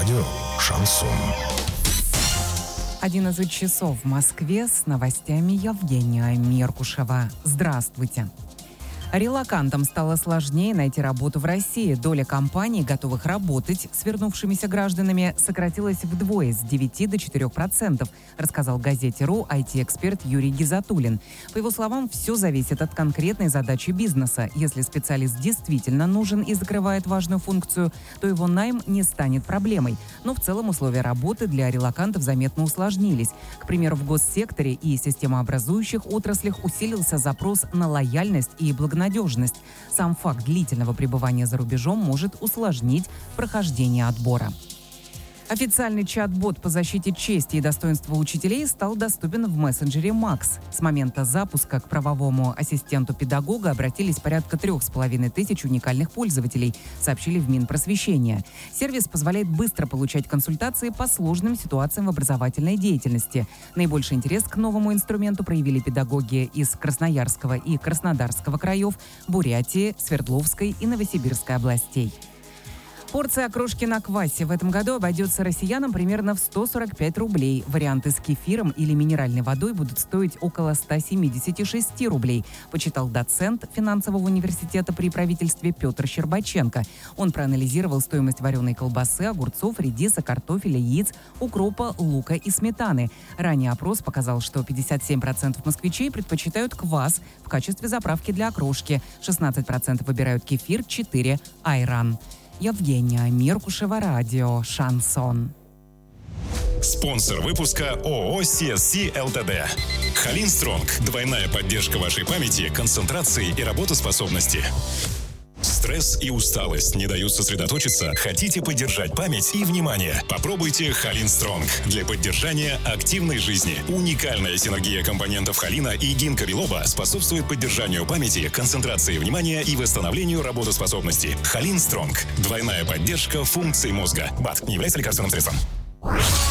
радио «Шансон». 11 часов в Москве с новостями Евгения Меркушева. Здравствуйте. Релокантам стало сложнее найти работу в России. Доля компаний, готовых работать с вернувшимися гражданами, сократилась вдвое, с 9 до 4%, рассказал газете «РУ» IT-эксперт Юрий Гизатуллин. По его словам, все зависит от конкретной задачи бизнеса. Если специалист действительно нужен и закрывает важную функцию, то его найм не станет проблемой. Но в целом условия работы для релокантов заметно усложнились. К примеру, в госсекторе и системообразующих отраслях усилился запрос на лояльность и благонадежность. Сам факт длительного пребывания за рубежом может усложнить прохождение отбора. Официальный чат-бот по защите чести и достоинства учителей стал доступен в мессенджере Макс. С момента запуска к правовому ассистенту педагога обратились порядка 3500 уникальных пользователей, сообщили в Минпросвещения. Сервис позволяет быстро получать консультации по сложным ситуациям в образовательной деятельности. Наибольший интерес к новому инструменту проявили педагоги из Красноярского и Краснодарского краев, Бурятии, Свердловской и Новосибирской областей. Порция окрошки на квасе в этом году обойдется россиянам примерно в 145 рублей. Варианты с кефиром или минеральной водой будут стоить около 176 рублей, почитал доцент финансового университета при правительстве Петр Щербаченко. Он проанализировал стоимость вареной колбасы, огурцов, редиса, картофеля, яиц, укропа, лука и сметаны. Ранее опрос показал, что 57% москвичей предпочитают квас в качестве заправки для окрошки, 16% выбирают кефир, 4% – айран. Евгения Меркушева, радио «Шансон». Спонсор выпуска ООО CSC ЛТД. Халин Стронг. Двойная поддержка вашей памяти, концентрации и работоспособности. Стресс и усталость не дают сосредоточиться? Хотите поддержать память и внимание? Попробуйте Халин Стронг для поддержания активной жизни. Уникальная синергия компонентов холина и гинка билоба способствует поддержанию памяти, концентрации внимания и восстановлению работоспособности. Халин Стронг. Двойная поддержка функций мозга. БАД не является лекарственным средством.